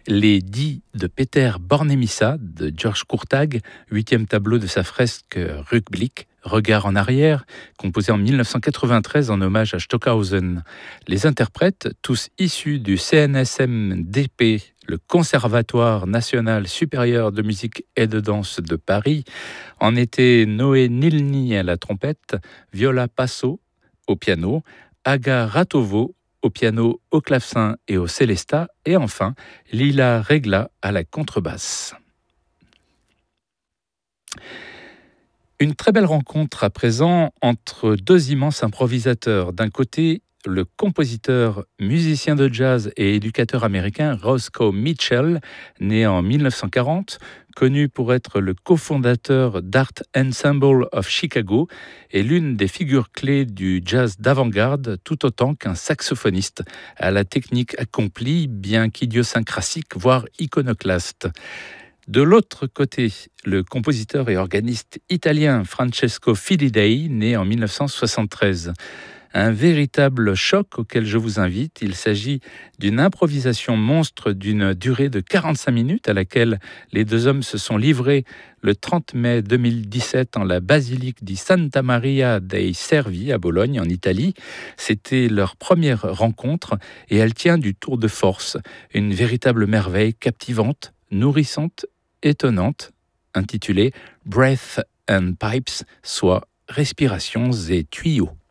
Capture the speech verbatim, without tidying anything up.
Les Dix de Peter Bornemissa de Georges Courtag, huitième tableau de sa fresque Rückblick, Regard en arrière, composé en mille neuf cent quatre-vingt-treize en hommage à Stockhausen. Les interprètes, tous issus du C N S M D P, le Conservatoire national supérieur de musique et de danse de Paris, en étaient Noé Nilny à la trompette, Viola Passo au piano, Aga Ratovo au piano, au clavecin et au célesta, et enfin Lila Regla à la contrebasse. Une très belle rencontre à présent entre deux immenses improvisateurs. D'un côté, le compositeur, musicien de jazz et éducateur américain Roscoe Mitchell, né en mille neuf cent quarante, connu pour être le cofondateur d'Art Ensemble of Chicago et l'une des figures clés du jazz d'avant-garde, tout autant qu'un saxophoniste à la technique accomplie, bien qu'idiosyncrasique, voire iconoclaste. De l'autre côté, le compositeur et organiste italien Francesco Filidei, né en mille neuf cent soixante-treize. Un véritable choc auquel je vous invite. Il s'agit d'une improvisation monstre d'une durée de quarante-cinq minutes à laquelle les deux hommes se sont livrés le trente mai deux mille dix-sept en la basilique di Santa Maria dei Servi à Bologne, en Italie. C'était leur première rencontre et elle tient du tour de force. Une véritable merveille captivante, nourrissante, étonnante, intitulée Breath and Pipes, soit respirations et tuyaux.